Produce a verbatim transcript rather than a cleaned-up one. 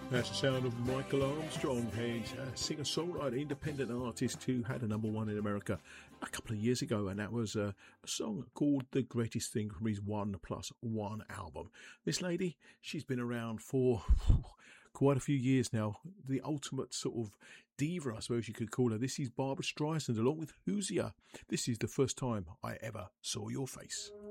That's the sound of Michael Armstrong, a singer-songwriter, independent artist who had a number one in America a couple of years ago, and that was a, a song called The Greatest Thing from his One Plus One album. This lady, she's been around for quite a few years now, the ultimate sort of diva, I suppose you could call her. This is Barbra Streisand along with Hozier. This is The First Time I Ever Saw Your Face.